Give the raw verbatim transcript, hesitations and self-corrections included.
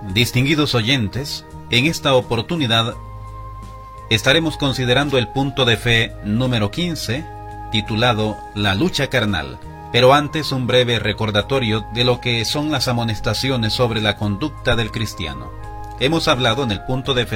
Distinguidos oyentes, en esta oportunidad estaremos considerando el punto de fe número quince, titulado La lucha carnal. Pero antes un breve recordatorio de lo que son las amonestaciones sobre la conducta del cristiano. Hemos hablado en el punto de fe